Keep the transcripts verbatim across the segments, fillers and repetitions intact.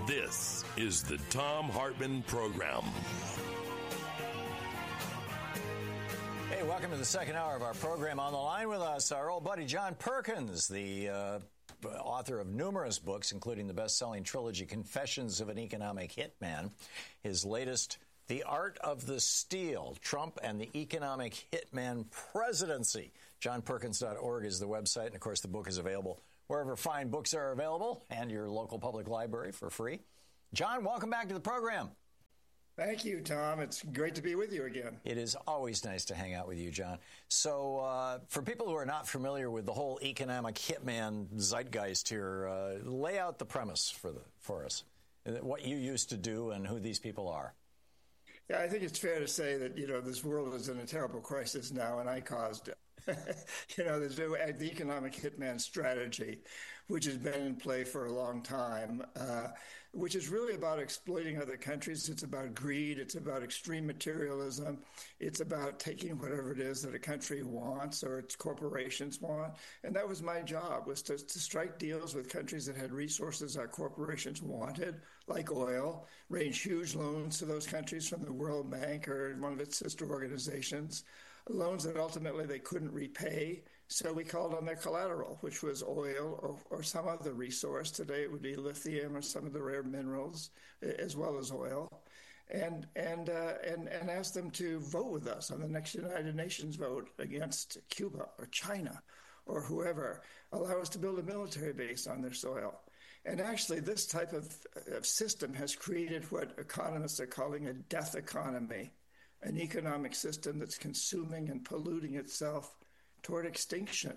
This is the Thom Hartmann Program. Hey, welcome to the second hour of our program. On the line with us, our old buddy John Perkins, the uh, author of numerous books, including the best-selling trilogy Confessions of an Economic Hitman. His latest, The Art of the Steal, Trump and the Economic Hitman Presidency. john perkins dot org is the website, and, of course, the book is available wherever fine books are available and your local public library for free. John, welcome back to the program. Thank you, Tom. It's great to be with you again. It is always nice to hang out with you, John. So uh, for people who are not familiar with the whole economic hitman zeitgeist here, uh, lay out the premise for the for us, what you used to do and who these people are. Yeah, I think it's fair to say that, you know, this world is in a terrible crisis now, and I caused it. You know, there's the economic hitman strategy, which has been in play for a long time, uh, which is really about exploiting other countries. It's about greed. It's about extreme materialism. It's about taking whatever it is that a country wants or its corporations want. And that was my job, was to, to strike deals with countries that had resources our corporations wanted, like oil, arrange huge loans to those countries from the World Bank or one of its sister organizations, loans that ultimately they couldn't repay. So we called on their collateral, which was oil or, or some other resource. Today it would be lithium or some of the rare minerals, as well as oil, and and uh, and and asked them to vote with us on the next United Nations vote against Cuba or China or whoever, allow us to build a military base on their soil. And actually, this type of, of system has created what economists are calling a death economy, an economic system that's consuming and polluting itself toward extinction.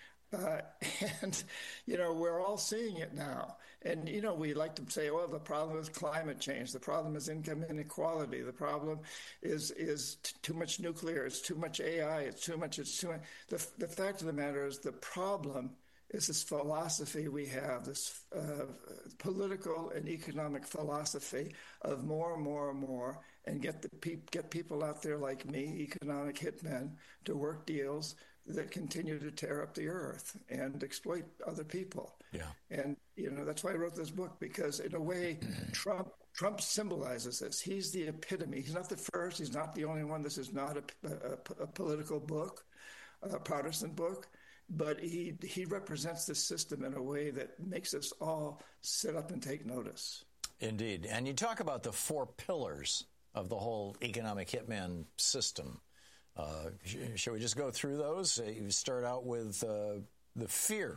Uh, and, you know, we're all seeing it now. And, you know, we like to say, well, the problem is climate change. The problem is income inequality. The problem is is t- too much nuclear. It's too much A I. It's too much. It's too much. The, the fact of the matter is the problem is this philosophy we have, this uh, political and economic philosophy of more and more and more, and get the pe- get people out there like me, economic hitmen, to work deals that continue to tear up the earth and exploit other people. Yeah. And, you know, that's why I wrote this book, because in a way, Trump Trump symbolizes this. He's the epitome. He's not the first. He's not the only one. This is not a, a, a political book, a partisan book. But he he represents the system in a way that makes us all sit up and take notice. Indeed. And you talk about the four pillars of the whole economic hitman system. Uh, sh- shall we just go through those? Uh, you start out with uh, the fear.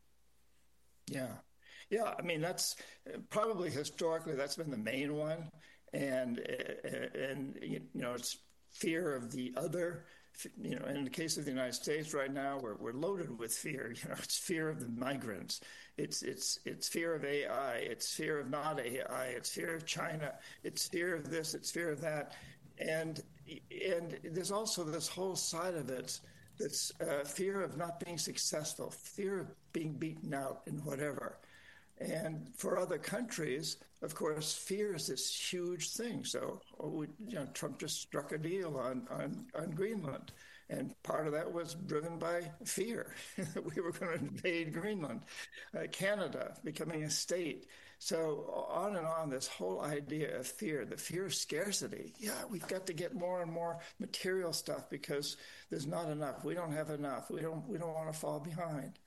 Yeah. Yeah, I mean, that's probably historically that's been the main one. And, and you know, it's fear of the other. You know, in the case of the United States right now, we're we're loaded with fear. You know, it's fear of the migrants. It's it's it's fear of A I. It's fear of not A I. It's fear of China. It's fear of this. It's fear of that. And and there's also this whole side of it that's uh, fear of not being successful, fear of being beaten out in whatever. And for other countries, of course, fear is this huge thing. So, we, you know, Trump just struck a deal on, on, on Greenland. And part of that was driven by fear that we were going to invade Greenland. Uh, Canada becoming a state. So on and on, this whole idea of fear, the fear of scarcity. Yeah, we've got to get more and more material stuff because there's not enough. We don't have enough. We don't, we don't want to fall behind.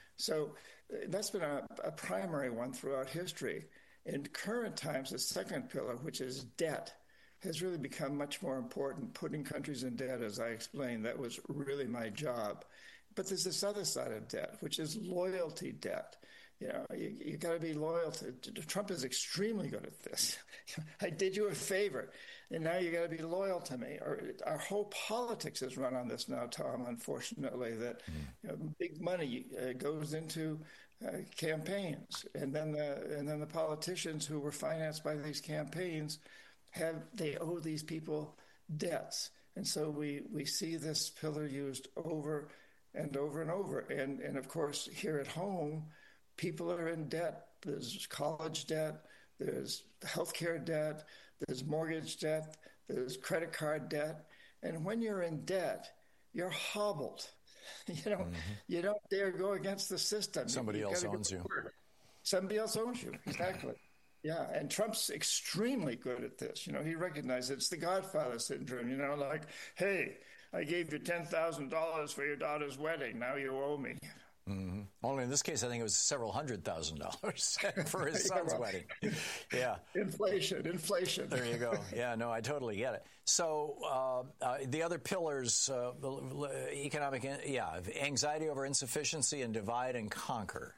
So that's been a, a primary one throughout history. In current times, the second pillar, which is debt, has really become much more important. Putting countries in debt, as I explained, that was really my job. But there's this other side of debt, which is loyalty debt. You know, you, you got to be loyal to, to. Trump is extremely good at this. I did you a favor, and now you got to be loyal to me. Or our whole politics is run on this now, Tom. Unfortunately, that mm. you know, big money uh, goes into uh, campaigns, and then the and then the politicians who were financed by these campaigns have they owe these people debts, and so we we see this pillar used over and over and over, and and of course here at home. People are in debt. There's college debt. There's healthcare debt. There's mortgage debt. There's credit card debt. And when you're in debt, you're hobbled. You don't. Mm-hmm. You don't dare go against the system. Somebody you else owns you. Somebody else owns you. Exactly. Yeah, and Trump's extremely good at this. You know, he recognizes it's the Godfather syndrome. You know, like, hey, I gave you ten thousand dollars for your daughter's wedding. Now you owe me. Mm-hmm. Only in this case, I think it was several hundred thousand dollars for his son's yeah, well, wedding. Yeah. Inflation, inflation. There you go. Yeah, no, I totally get it. So uh, uh, the other pillars, uh, economic, yeah, anxiety over insufficiency and divide and conquer.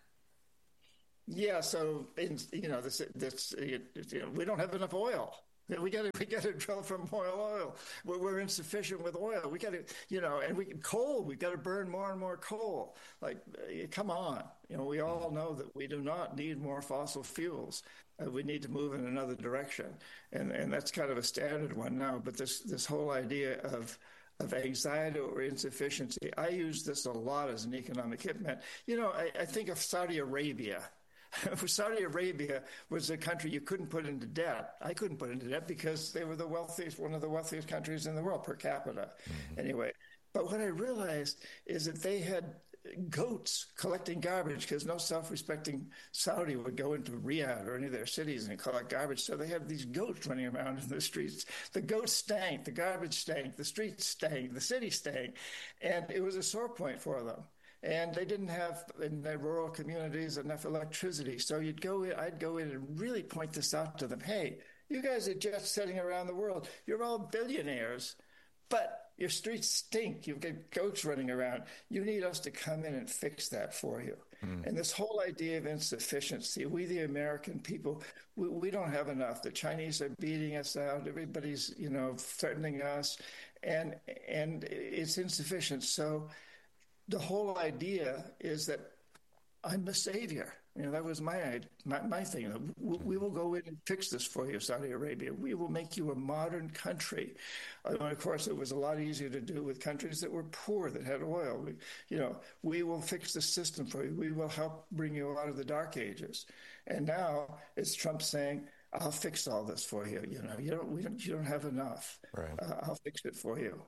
Yeah, so, in, you know, this, this, you know, we don't have enough oil. We got to we got to drill for more oil. We're, we're insufficient with oil. We got to, you know, and we coal. We got to burn more and more coal. Like, come on, you know, we all know that we do not need more fossil fuels. Uh, we need to move in another direction, and and that's kind of a standard one now. But this this whole idea of of anxiety or insufficiency, I use this a lot as an economic hitman. You know, I, I think of Saudi Arabia. Saudi Arabia was a country you couldn't put into debt. I couldn't put into debt because they were the wealthiest, one of the wealthiest countries in the world per capita. Mm-hmm. Anyway, but what I realized is that they had goats collecting garbage because no self-respecting Saudi would go into Riyadh or any of their cities and collect garbage. So they had these goats running around in the streets. The goats stank, the garbage stank, the streets stank, the city stank, and it was a sore point for them. And they didn't have, in their rural communities, enough electricity. So you'd go in, I'd go in and really point this out to them. Hey, you guys are jet setting around the world. You're all billionaires, but your streets stink. You've got goats running around. You need us to come in and fix that for you. Mm. And this whole idea of insufficiency, we the American people, we, we don't have enough. The Chinese are beating us out. Everybody's, you know, threatening us. And, and it's insufficient. So the whole idea is that I'm the savior. You know, that was my my, my thing. We, we will go in and fix this for you, Saudi Arabia. We will make you a modern country. And of course, it was a lot easier to do with countries that were poor, that had oil. We, you know, we will fix the system for you. We will help bring you out of the dark ages. And now it's Trump saying, I'll fix all this for you. You know, you don't, we don't, you don't have enough. Right. Uh, I'll fix it for you.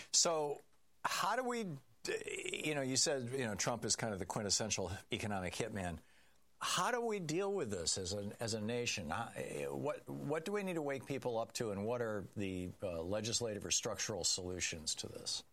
So how do we... You know, you said, you know, Trump is kind of the quintessential economic hitman. How do we deal with this as a as a nation? How, what what do we need to wake people up to, and what are the uh, legislative or structural solutions to this?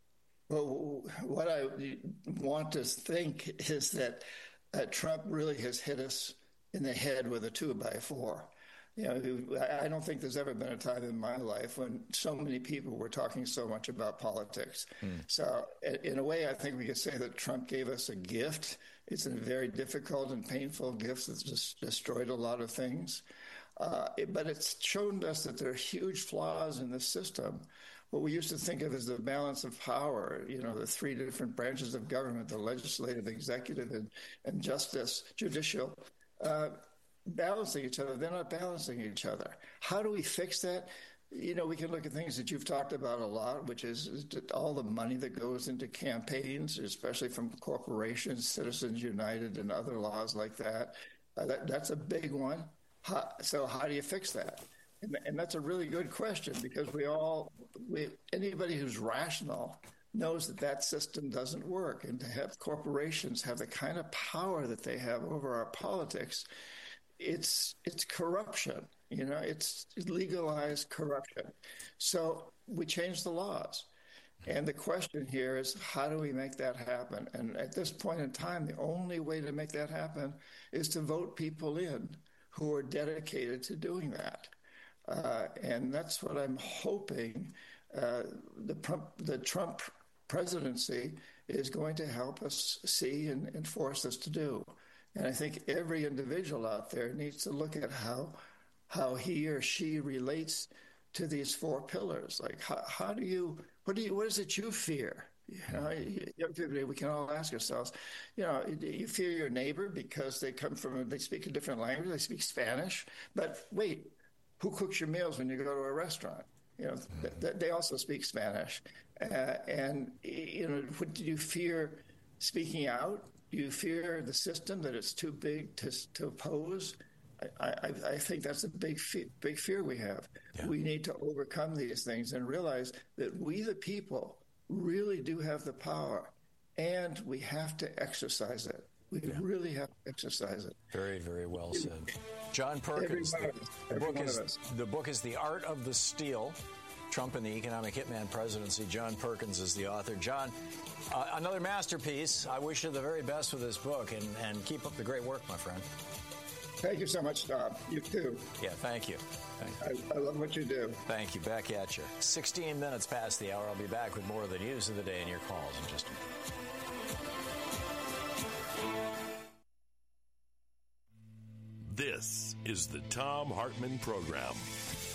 Well, what I want to think is that uh, Trump really has hit us in the head with a two by four. You know, I don't think there's ever been a time in my life when so many people were talking so much about politics. Mm. So in a way, I think we could say that Trump gave us a gift. It's a very difficult and painful gift that's just destroyed a lot of things. Uh, it, but it's shown us that there are huge flaws in the system. What we used to think of as the balance of power, you know, the three different branches of government, the legislative, executive, and, and justice, judicial, uh, balancing each other. They're not balancing each other. How do we fix that? You know, we can look at things that you've talked about a lot, which is all the money that goes into campaigns, especially from corporations, Citizens United, and other laws like that. Uh, that that's a big one. How, so how do you fix that? And, and that's a really good question, because we all, we, anybody who's rational knows that that system doesn't work. And to have corporations have the kind of power that they have over our politics, It's it's corruption, you know, it's legalized corruption. So we change the laws. And the question here is, how do we make that happen? And at this point in time, the only way to make that happen is to vote people in who are dedicated to doing that. Uh, and that's what I'm hoping uh, the, the Trump presidency is going to help us see and, and force us to do. And I think every individual out there needs to look at how how he or she relates to these four pillars. Like, how, how do you, what do you, what is it you fear? You know, you, we can all ask ourselves, you know, you fear your neighbor because they come from, they speak a different language, they speak Spanish. But wait, who cooks your meals when you go to a restaurant? You know, mm-hmm. th- they also speak Spanish. Uh, and, you know, what, do you fear speaking out? Do you fear the system, that it's too big to to oppose? I, I, I think that's a big fe- big fear we have. Yeah. We need to overcome these things and realize that we, the people, really do have the power, and we have to exercise it. We yeah. really have to exercise it. Very, very well said. John Perkins. Every one The, of us. the Every book one is of us. the book is The Art of the Steal. Trump and the Economic Hitman Presidency. John Perkins is the author. John, uh, another masterpiece. I wish you the very best with this book, and, and keep up the great work, my friend. Thank you so much, Tom. You too. Yeah, thank you. Thank you. I, I love what you do. Thank you. Back at you. sixteen minutes past the hour. I'll be back with more of the news of the day and your calls in just a minute. This is the Thom Hartmann Program.